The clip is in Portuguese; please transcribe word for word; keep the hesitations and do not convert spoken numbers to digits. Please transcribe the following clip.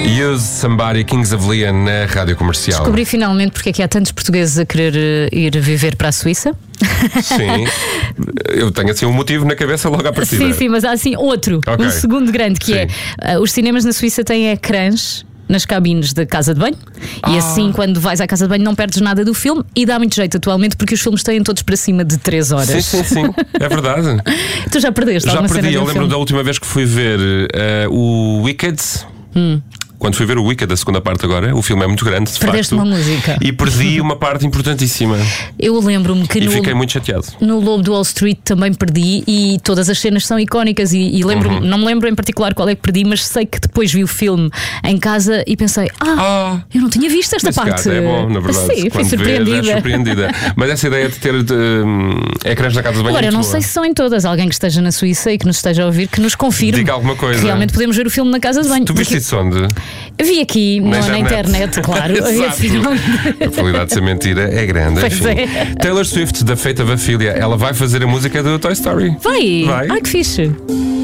Use Somebody, Kings of Leon na Rádio Comercial. Descobri finalmente porque é que há tantos portugueses a querer uh, ir viver para a Suíça. Sim, eu tenho assim um motivo na cabeça logo à partida. Sim, sim, mas há assim outro, okay. um segundo grande, que sim. é uh, os cinemas na Suíça têm ecrãs nas cabines da casa de banho. Ah. E assim, quando vais à casa de banho, não perdes nada do filme. E dá muito jeito atualmente, porque os filmes têm todos para cima de três horas. Sim, sim, sim, é verdade. Tu já perdeste Já alguma perdi, cena eu do lembro filme? da última vez que fui ver uh, o Wicked. Hum. Quando fui ver o Wicked, a segunda parte agora, o filme é muito grande, de Perdeste facto. uma música. E perdi uma parte importantíssima. Eu lembro-me que E no, fiquei muito chateado. no Lobo de Wall Street também perdi. E todas as cenas são icónicas. E, e lembro-me, uhum. não me lembro em particular qual é que perdi, mas sei que depois vi o filme em casa e pensei: Ah, ah eu não tinha visto esta parte. Caso é bom, na verdade. Sim, fui Quando surpreendida. vês, és surpreendida. Mas essa ideia de ter de, um, ecrãs na casa de banho. Agora, eu não boa. sei se são em todas. Alguém que esteja na Suíça e que nos esteja a ouvir, que nos confirme. Diga alguma coisa. Que realmente podemos ver o filme na casa de banho. Tu viste isso onde? Vi aqui na, no, internet. na internet, claro. A probabilidade de ser mentira é grande. Pois enfim. é. Taylor Swift, da Fate of a Filia, ela vai fazer a música do Toy Story. Vai! Vai. Ai, que fixe!